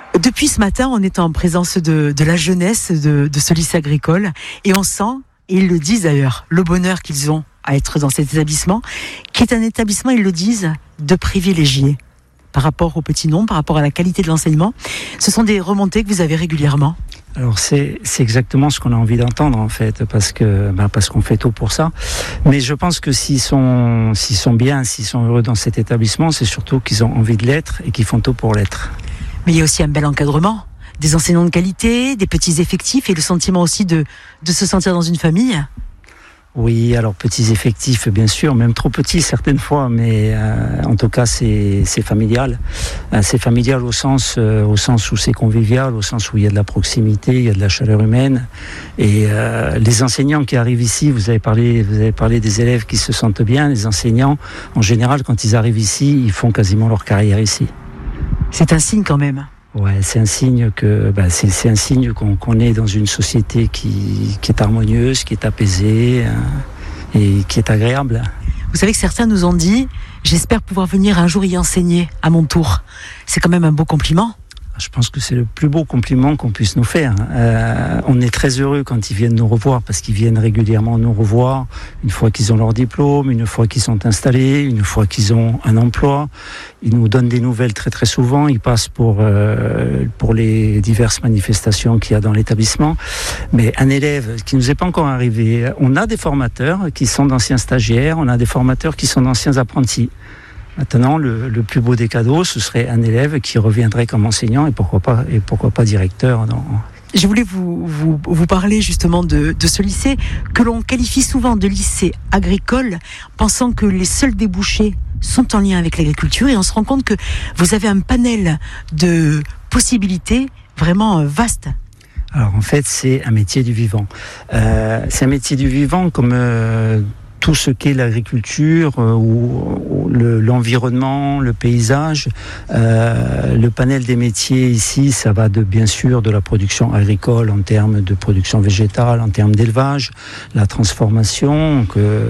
Depuis ce matin, on est en présence de la jeunesse de ce lycée agricole et on sent, et ils le disent d'ailleurs, le bonheur qu'ils ont à être dans cet établissement, qui est un établissement, ils le disent, de privilégiés par rapport au petit nombre, par rapport à la qualité de l'enseignement. Ce sont des remontées que vous avez régulièrement. Alors c'est exactement ce qu'on a envie d'entendre en fait, parce qu'on fait tout pour ça. Mais je pense que s'ils sont bien, s'ils sont heureux dans cet établissement, c'est surtout qu'ils ont envie de l'être et qu'ils font tout pour l'être. Mais il y a aussi un bel encadrement, des enseignants de qualité, des petits effectifs et le sentiment aussi de se sentir dans une famille. Oui, alors petits effectifs bien sûr, même trop petits certaines fois, mais en tout cas c'est familial. C'est familial au sens où c'est convivial, au sens où il y a de la proximité, il y a de la chaleur humaine. Et les enseignants qui arrivent ici, vous avez parlé des élèves qui se sentent bien. Les enseignants, en général, quand ils arrivent ici, ils font quasiment leur carrière ici. C'est un signe quand même. Ouais, c'est un signe qu'on est dans une société qui est harmonieuse, qui est apaisée et qui est agréable. Vous savez que certains nous ont dit « J'espère pouvoir venir un jour y enseigner à mon tour ». C'est quand même un beau compliment. Je pense que c'est le plus beau compliment qu'on puisse nous faire. On est très heureux quand ils viennent nous revoir, parce qu'ils viennent régulièrement nous revoir, une fois qu'ils ont leur diplôme, une fois qu'ils sont installés, une fois qu'ils ont un emploi. Ils nous donnent des nouvelles très très souvent. Ils passent pour les diverses manifestations qu'il y a dans l'établissement. Mais un élève qui nous est pas encore arrivé, on a des formateurs qui sont d'anciens stagiaires, on a des formateurs qui sont d'anciens apprentis. Maintenant, le plus beau des cadeaux, ce serait un élève qui reviendrait comme enseignant et pourquoi pas directeur. Je voulais vous parler justement de ce lycée que l'on qualifie souvent de lycée agricole, pensant que les seuls débouchés sont en lien avec l'agriculture, et on se rend compte que vous avez un panel de possibilités vraiment vaste. Alors en fait, c'est un métier du vivant. C'est un métier du vivant comme tout ce qu'est l'agriculture ou l'environnement, le paysage. Le panel des métiers ici, ça va bien sûr de la production agricole en termes de production végétale, en termes d'élevage, la transformation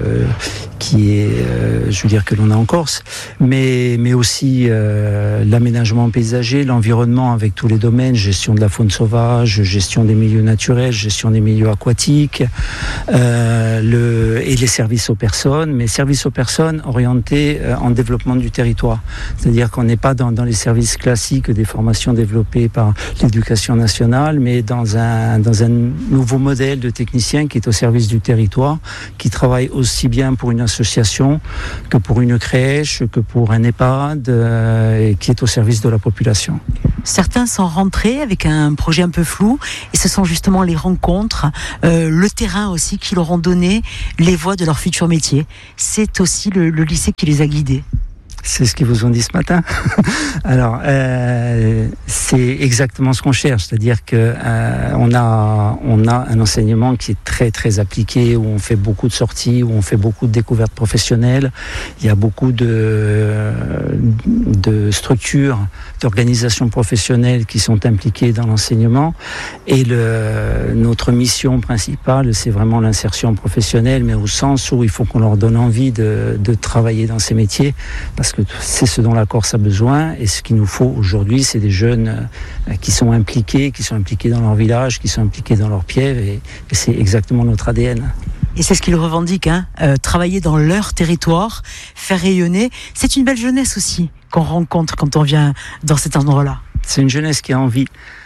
que l'on a en Corse, mais aussi l'aménagement paysager, l'environnement avec tous les domaines, gestion de la faune sauvage, gestion des milieux naturels, gestion des milieux aquatiques, et les services aux personnes, mais services aux personnes orientés en développement du territoire. C'est-à-dire qu'on n'est pas dans les services classiques des formations développées par l'éducation nationale, mais dans un nouveau modèle de technicien qui est au service du territoire, qui travaille aussi bien pour une association que pour une crèche, que pour un EHPAD, et qui est au service de la population. Certains sont rentrés avec un projet un peu flou, et ce sont justement les rencontres, le terrain aussi qui leur ont donné les voies de leur futur métier. C'est aussi le lycée qui les a guidés. C'est ce qu'ils vous ont dit ce matin. Alors, c'est exactement ce qu'on cherche, c'est-à-dire que on a un enseignement qui est très très appliqué, où on fait beaucoup de sorties, où on fait beaucoup de découvertes professionnelles. Il y a beaucoup de structures, d'organisations professionnelles qui sont impliquées dans l'enseignement. Et notre mission principale, c'est vraiment l'insertion professionnelle, mais au sens où il faut qu'on leur donne envie de travailler dans ces métiers, parce que c'est ce dont la Corse a besoin, et ce qu'il nous faut aujourd'hui, c'est des jeunes qui sont impliqués dans leur village, qui sont impliqués dans leur piève, et c'est exactement notre ADN. Et c'est ce qu'ils revendiquent, travailler dans leur territoire, faire rayonner. C'est une belle jeunesse aussi qu'on rencontre quand on vient dans cet endroit-là. C'est une jeunesse qui a envie.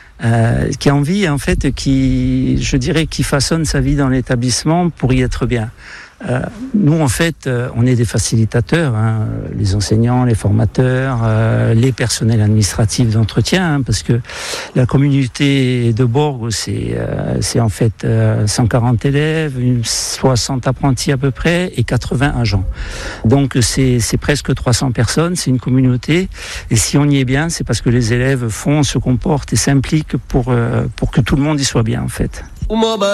En fait, qui façonne sa vie dans l'établissement pour y être bien. Nous, en fait, on est des facilitateurs, les enseignants, les formateurs, les personnels administratifs d'entretien, parce que la communauté de Borgo, c'est en fait 140 élèves, 60 apprentis à peu près, et 80 agents. Donc c'est presque 300 personnes, c'est une communauté, et si on y est bien, c'est parce que les élèves se comportent et s'impliquent pour que tout le monde y soit bien, en fait.